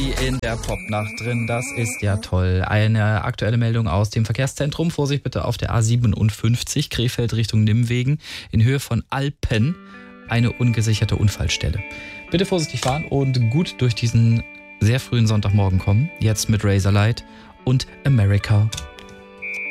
Sie in der Popnacht drin. Das ist ja toll. Eine aktuelle Meldung aus dem Verkehrszentrum. Vorsicht bitte auf der A57 Krefeld Richtung Nimwegen in Höhe von Alpen. Eine ungesicherte Unfallstelle. Bitte vorsichtig fahren und gut durch diesen sehr frühen Sonntagmorgen kommen. Jetzt mit Razorlight und America.